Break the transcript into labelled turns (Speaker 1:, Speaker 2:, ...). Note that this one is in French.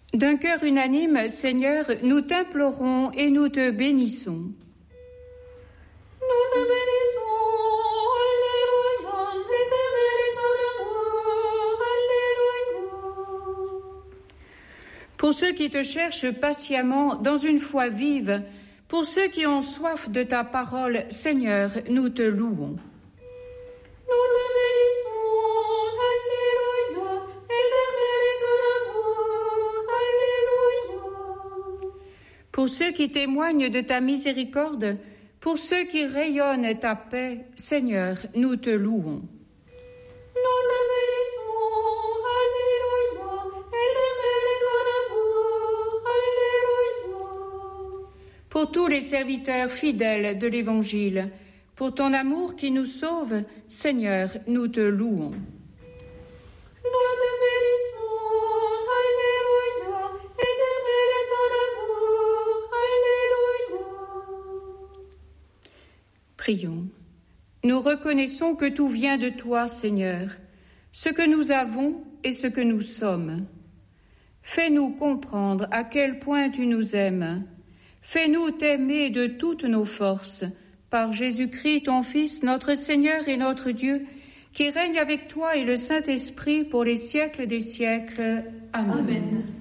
Speaker 1: D'un cœur unanime, Seigneur, nous t'implorons et nous te bénissons.
Speaker 2: Nous te bénissons, Alléluia, l'Éternel est ton amour, Alléluia.
Speaker 1: Pour ceux qui te cherchent patiemment dans une foi vive, pour ceux qui ont soif de ta parole, Seigneur, nous te louons.
Speaker 2: Nous te bénissons, Alléluia, l'Éternel est ton amour, Alléluia.
Speaker 1: Pour ceux qui témoignent de ta miséricorde, pour ceux qui rayonnent ta paix, Seigneur, nous te louons.
Speaker 2: Nous te bénissons, Alléluia, l'Éternel est ton amour, Alléluia.
Speaker 1: Pour tous les serviteurs fidèles de l'Évangile, pour ton amour qui nous sauve, Seigneur, nous te louons.
Speaker 2: Nous te bénissons, Alléluia, l'Éternel est ton amour, Alléluia.
Speaker 1: Prions. Nous reconnaissons que tout vient de toi, Seigneur, ce que nous avons et ce que nous sommes. Fais-nous comprendre à quel point tu nous aimes. Fais-nous t'aimer de toutes nos forces, par Jésus-Christ, ton Fils, notre Seigneur et notre Dieu, qui règne avec toi et le Saint-Esprit pour les siècles des siècles. Amen.
Speaker 2: Amen.